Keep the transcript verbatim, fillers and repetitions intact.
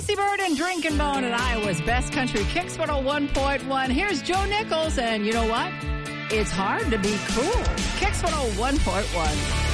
Tracy Bird and Drinking Bone at Iowa's Best Country Kicks one oh one point one. Here's Joe Nichols, and you know what? It's hard to be cool. Kicks one oh one point one.